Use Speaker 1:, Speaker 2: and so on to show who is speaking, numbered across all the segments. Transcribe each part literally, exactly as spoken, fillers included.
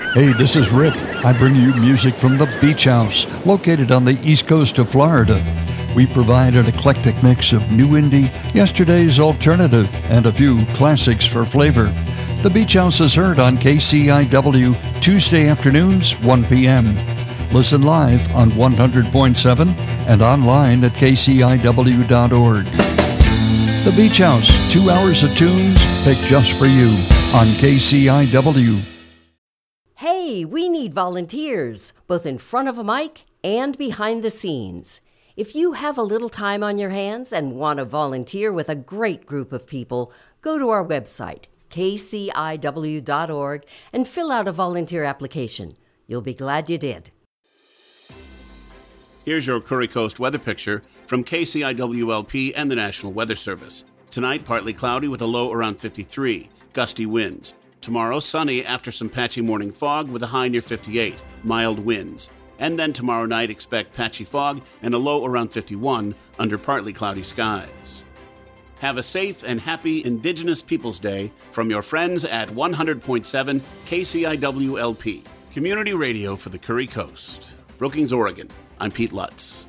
Speaker 1: Hey, this is Rick. I bring you music from the Beach House, located on the east coast of Florida. We provide an eclectic mix of new indie, yesterday's alternative, and a few classics for flavor. The Beach House is heard on K C I W Tuesday afternoons, one p.m. Listen live on one hundred point seven and online at k c i w dot org. The Beach House, two hours of tunes picked just for you on K C I W.
Speaker 2: Hey, we need volunteers, both in front of a mic and behind the scenes. If you have a little time on your hands and want to volunteer with a great group of people, go to our website, k c i w dot org, and fill out a volunteer application. You'll be glad you did.
Speaker 3: Here's your Curry Coast weather picture from K C I W L P and the National Weather Service. Tonight, partly cloudy with a low around fifty-three, gusty winds. Tomorrow, sunny after some patchy morning fog with a high near fifty-eight, mild winds. And then tomorrow night, expect patchy fog and a low around fifty-one under partly cloudy skies. Have a safe and happy Indigenous Peoples Day from your friends at one hundred point seven K C I W L P, Community Radio for the Curry Coast. Brookings, Oregon. I'm Pete Lutz.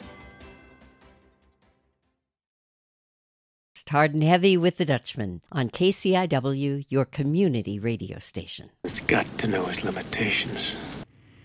Speaker 2: Hard and Heavy with the Dutchman on K C I W, your community radio station.
Speaker 4: He's got to know his limitations.